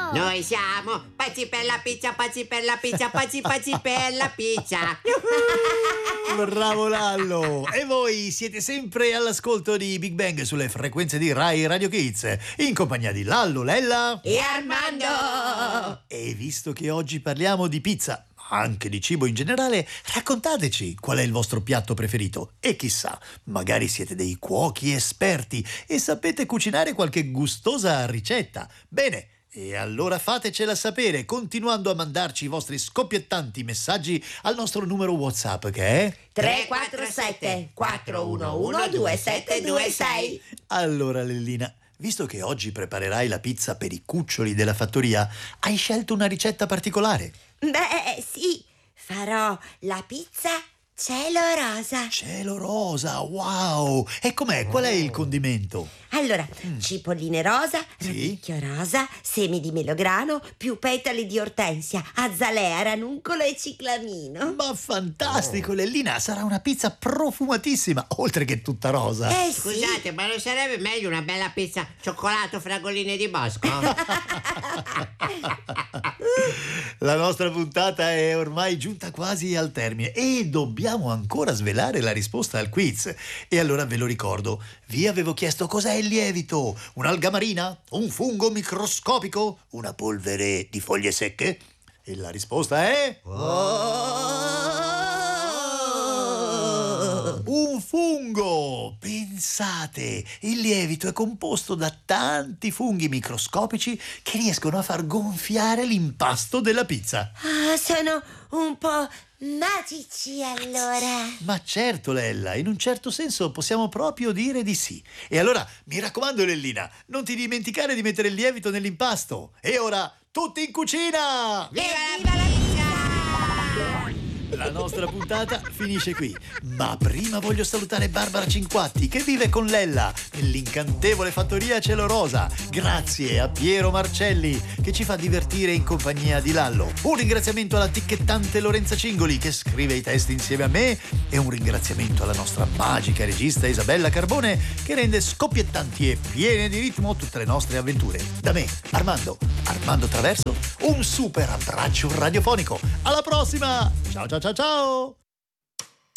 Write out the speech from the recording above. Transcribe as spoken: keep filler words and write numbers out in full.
Noi siamo pazzi per la pizza, pazzi per la pizza, pazzi pazzi per la pizza. Bravo Lallo! E voi siete sempre all'ascolto di Big Bang sulle frequenze di Rai Radio Kids, in compagnia di Lallo, Lella E Armando! E visto che oggi parliamo di pizza, ma anche di cibo in generale, raccontateci qual è il vostro piatto preferito. E chissà, magari siete dei cuochi esperti e sapete cucinare qualche gustosa ricetta. Bene, e allora fatecela sapere continuando a mandarci i vostri scoppiettanti messaggi al nostro numero WhatsApp che è tre quattro sette quattro uno uno due sette due sei. Allora Lellina, visto che oggi preparerai la pizza per i cuccioli della fattoria, hai scelto una ricetta particolare? Beh, sì, farò la pizza cielo rosa. Cielo rosa, wow! E com'è? Qual è il condimento? Allora, Mm. cipolline rosa, Sì? radicchio rosa, semi di melograno, più petali di ortensia, azalea, ranuncolo e ciclamino. Ma fantastico, Lellina, sarà una pizza profumatissima, oltre che tutta rosa. Eh sì. Scusate, ma non sarebbe meglio una bella pizza cioccolato fragoline di bosco? La nostra puntata è ormai giunta quasi al termine e dobbiamo ancora svelare la risposta al quiz. E allora ve lo ricordo, vi avevo chiesto cos'è il lievito? Un'alga marina? Un fungo microscopico? Una polvere di foglie secche? E la risposta è... Un fungo! Pensate, il lievito è composto da tanti funghi microscopici che riescono a far gonfiare l'impasto della pizza. Ah, sono un po' magici allora. Ma certo, Lella, in un certo senso possiamo proprio dire di sì. E allora, mi raccomando, Lellina, non ti dimenticare di mettere il lievito nell'impasto. E ora, tutti in cucina! Viva la pizza! La nostra puntata finisce qui, ma prima voglio salutare Barbara Cinquatti che vive con Lella nell'incantevole fattoria Cielo Rosa. Grazie a Piero Marcelli che ci fa divertire in compagnia di Lallo. Un ringraziamento alla ticchettante Lorenza Cingoli che scrive i testi insieme a me e un ringraziamento alla nostra magica regista Isabella Carbone che rende scoppiettanti e piene di ritmo tutte le nostre avventure. Da me, Armando, Armando Traverso, un super abbraccio radiofonico. Alla prossima! Ciao ciao ciao ciao!